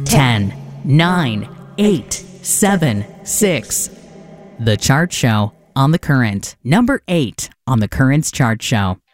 10, 9, 8, 7, 6. The Chart Show on The Current. Number 8 on The Current's Chart Show.